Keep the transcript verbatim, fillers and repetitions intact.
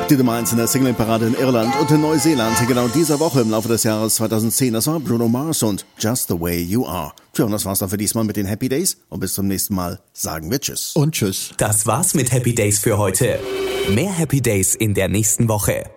Die Nummer eins in der Single-Parade in Irland und in Neuseeland. Genau dieser Woche im Laufe des Jahres zweitausendzehn. Das war Bruno Mars und Just the Way You Are. Tja, und das war's dann für diesmal mit den Happy Days. Und bis zum nächsten Mal sagen wir Tschüss. Und Tschüss. Das war's mit Happy Days für heute. Mehr Happy Days in der nächsten Woche.